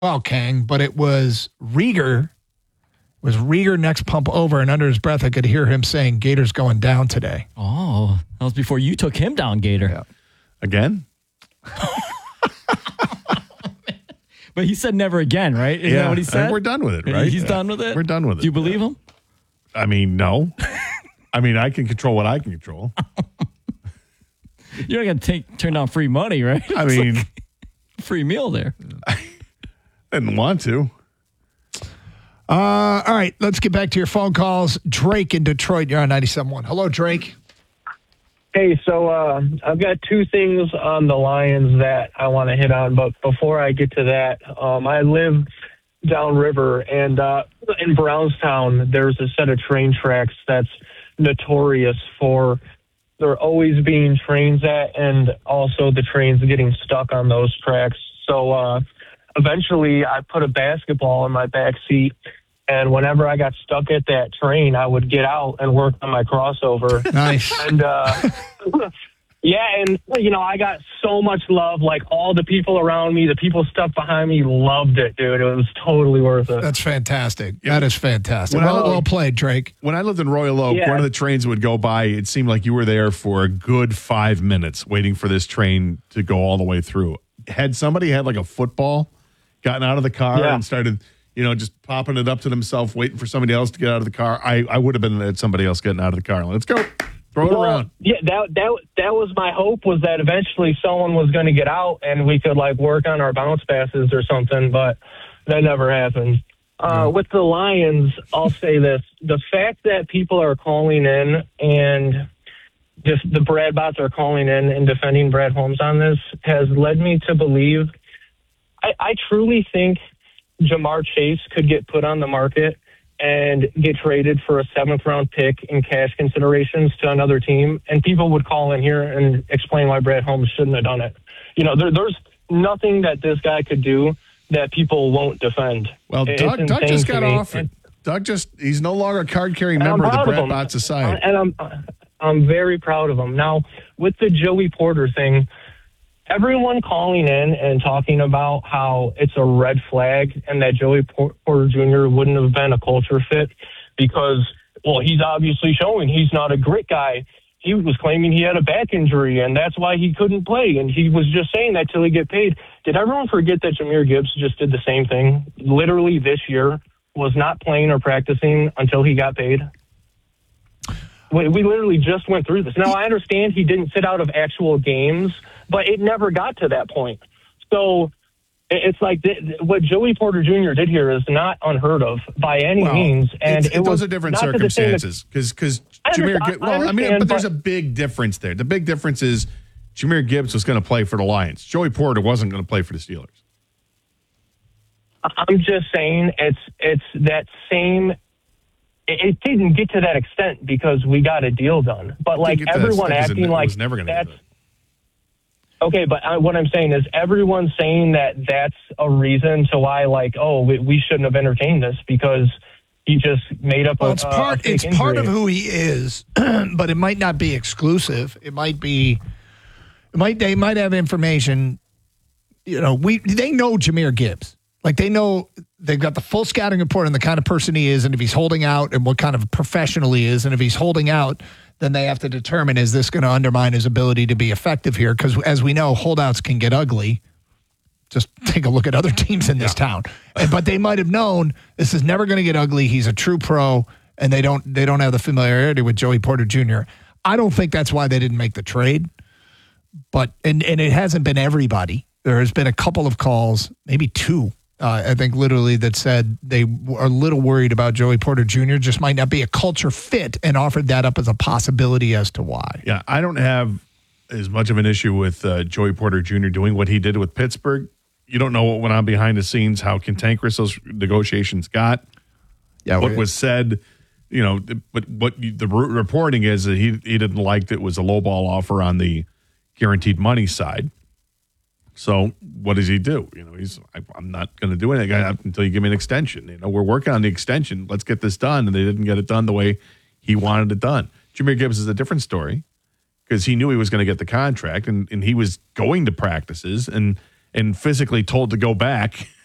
well, Kang, but it was Rieger. Was Rieger next pump over, and under his breath, I could hear him saying, Gator's going down today. Oh, that was before you took him down, Gator. Yeah. Again? But he said never again, right? Isn't that what he said? We're done with it, right? He's done with it? We're done with it. Do you believe him? I mean, no. I mean, I can control what I can control. You're not going to turn down free money, right? I mean, like free meal there. I didn't want to. All right, let's get back to your phone calls. Drake in Detroit, you're on 97.1. Hello, Drake. Hey, so I've got two things on the Lions that I want to hit on, but before I get to that, I live downriver, and in Brownstown, there's a set of train tracks that's notorious for there always being trains at, and also the trains getting stuck on those tracks. So eventually, I put a basketball in my back seat, and whenever I got stuck at that train, I would get out and work on my crossover. Nice. And, yeah, and, I got so much love. Like, all the people around me, the people stuck behind me loved it, dude. It was totally worth it. That's fantastic. That is fantastic. Well played, Drake. When I lived in Royal Oak, one of the trains would go by. It seemed like you were there for a good 5 minutes waiting for this train to go all the way through. Had somebody had like a football, gotten out of the car and started just popping it up to themselves, waiting for somebody else to get out of the car, I would have been at somebody else getting out of the car. Let's go. Throw it around. Yeah, that was my hope, was that eventually someone was going to get out and we could, work on our bounce passes or something, but that never happened. With the Lions, I'll say this. The fact that people are calling in and just the Brad bots are calling in and defending Brad Holmes on this has led me to believe, I truly think Jamar Chase could get put on the market and get traded for a 7th-round pick in cash considerations to another team, and people would call in here and explain why Brad Holmes shouldn't have done it. There's nothing that this guy could do that people won't defend. Well, Doug just got offered. He's no longer a card-carrying member of the Brad Bot Society. And I'm very proud of him. Now, with the Joey Porter thing, everyone calling in and talking about how it's a red flag and that Joey Porter Jr. wouldn't have been a culture fit because, he's obviously showing he's not a grit guy. He was claiming he had a back injury, and that's why he couldn't play, and he was just saying that till he get paid. Did everyone forget that Jahmyr Gibbs just did the same thing? Literally this year, was not playing or practicing until he got paid. We literally just went through this. Now, I understand he didn't sit out of actual games, but it never got to that point. So it's like what Joey Porter Jr. did here is not unheard of by any means. And those are different circumstances because Jahmyr Gibbs. But there's a big difference there. The big difference is Jahmyr Gibbs was going to play for the Lions. Joey Porter wasn't going to play for the Steelers. I'm just saying it's that same. It didn't get to that extent because we got a deal done. But everyone acting like was never going to do that. Okay, but what I'm saying is everyone's saying that that's a reason to why, we shouldn't have entertained this because he just made up it's part of who he is, but it might not be exclusive. They might have information. They know Jahmyr Gibbs. They know they've got the full scouting report on the kind of person he is and if he's holding out and what kind of professional he is. And if he's holding out, then they have to determine, is this going to undermine his ability to be effective here? Because as we know, holdouts can get ugly. Just take a look at other teams in this town. But they might have known this is never going to get ugly. He's a true pro, and they don't have the familiarity with Joey Porter Jr. I don't think that's why they didn't make the trade. But and it hasn't been everybody. There has been a couple of calls, maybe two, I think literally that said they are a little worried about Joey Porter Jr. Just might not be a culture fit and offered that up as a possibility as to why. Yeah, I don't have as much of an issue with Joey Porter Jr. doing what he did with Pittsburgh. You don't know what went on behind the scenes, how cantankerous those negotiations got. Yeah, what was said, but what the reporting is that he didn't like that it was a lowball offer on the guaranteed money side. So what does he do? I'm not going to do anything until you give me an extension. We're working on the extension. Let's get this done. And they didn't get it done the way he wanted it done. Jahmyr Gibbs is a different story because he knew he was going to get the contract and he was going to practices and physically told to go back